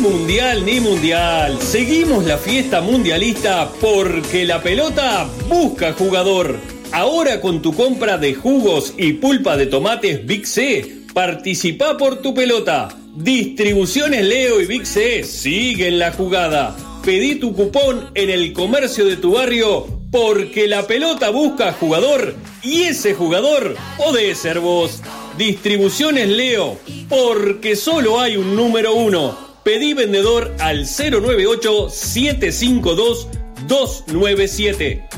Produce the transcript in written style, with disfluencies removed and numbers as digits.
mundial ni mundial. Seguimos la fiesta mundialista porque la pelota busca jugador. Ahora con tu compra de jugos y pulpa de tomates Big C, participá por tu pelota. Distribuciones Leo y Big C siguen la jugada. Pedí tu cupón en el comercio de tu barrio porque la pelota busca jugador y ese jugador podés ser vos. Distribuciones Leo, porque solo hay un número uno. Pedí vendedor al 098-752-297.